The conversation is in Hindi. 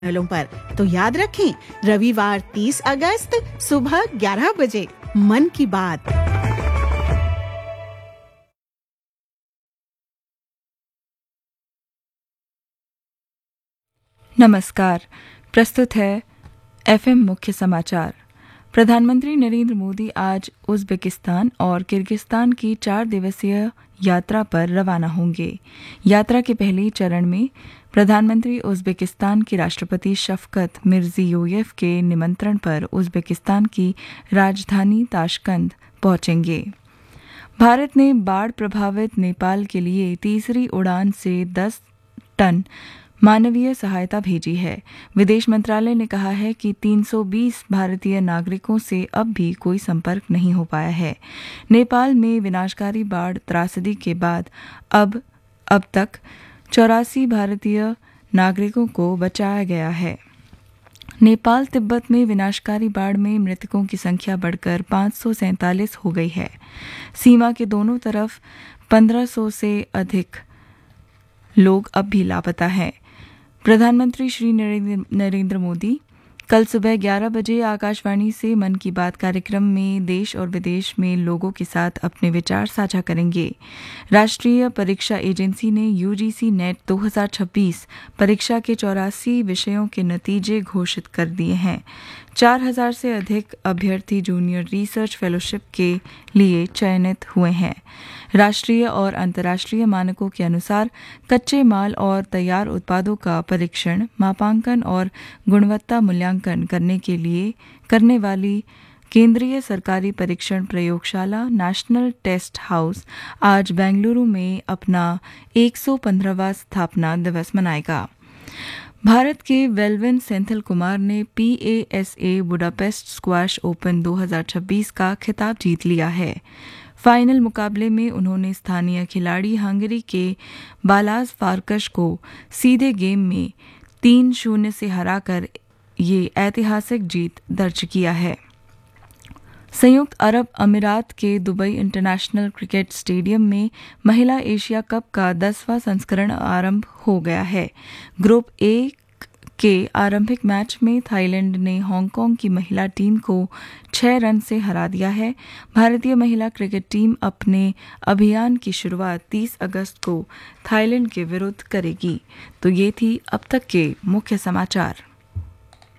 चैनलों पर। तो याद रखें, रविवार 30 अगस्त सुबह 11 बजे मन की बात। नमस्कार, प्रस्तुत है एफएम मुख्य समाचार। प्रधानमंत्री नरेंद्र मोदी आज उज़्बेकिस्तान और किर्गिस्तान की 4 दिवसीय यात्रा पर रवाना होंगे। यात्रा के पहले चरण में प्रधानमंत्री उज़्बेकिस्तान के राष्ट्रपति शफकत मिर्ज़ियोयेव के निमंत्रण पर उज़्बेकिस्तान की राजधानी ताशकंद पहुंचेंगे। भारत ने बाढ़ प्रभावित नेपाल के लिए तीसरी उड़ान से 10 टन मानवीय सहायता भेजी है। विदेश मंत्रालय ने कहा है कि 320 भारतीय नागरिकों से अब भी कोई संपर्क नहीं हो पाया है। नेपाल में विनाशकारी बाढ़ त्रासदी के बाद अब तक 84 भारतीय नागरिकों को बचाया गया है। नेपाल तिब्बत में विनाशकारी बाढ़ में मृतकों की संख्या बढ़कर 547 हो गई है। सीमा के दोनों तरफ 1500 से अधिक लोग अब भी लापता हैं। प्रधानमंत्री श्री नरेंद्र मोदी कल सुबह 11 बजे आकाशवाणी से मन की बात कार्यक्रम में देश और विदेश में लोगों के साथ अपने विचार साझा करेंगे। राष्ट्रीय परीक्षा एजेंसी ने यूजीसी नेट 2026 परीक्षा के 84 विषयों के नतीजे घोषित कर दिए हैं। 4000 से अधिक अभ्यर्थी जूनियर रिसर्च फेलोशिप के लिए चयनित हुए हैं। राष्ट्रीय और अंतर्राष्ट्रीय मानकों के अनुसार कच्चे माल और तैयार उत्पादों का परीक्षण, मापांकन और गुणवत्ता मूल्यांकन करने वाली केंद्रीय सरकारी परीक्षण प्रयोगशाला नेशनल टेस्ट हाउस आज बेंगलुरु में अपना 115वां स्थापना दिवस मनाएगा। भारत के वेलविन सेंथिल कुमार ने PASA बुडापेस्ट स्क्वैश ओपन 2026 का खिताब जीत लिया है। फाइनल मुकाबले में उन्होंने स्थानीय खिलाड़ी हंगरी के बालाज फारकश को सीधे गेम में 3-0 से हराकर ये ऐतिहासिक जीत दर्ज किया है। संयुक्त अरब अमीरात के दुबई इंटरनेशनल क्रिकेट स्टेडियम में महिला एशिया कप का 10वां संस्करण आरंभ हो गया है। ग्रुप ए के आरंभिक मैच में थाईलैंड ने हांगकांग की महिला टीम को 6 रन से हरा दिया है। भारतीय महिला क्रिकेट टीम अपने अभियान की शुरुआत 30 अगस्त को थाईलैंड के विरुद्ध करेगी। तो ये थी अब तक के मुख्य समाचार।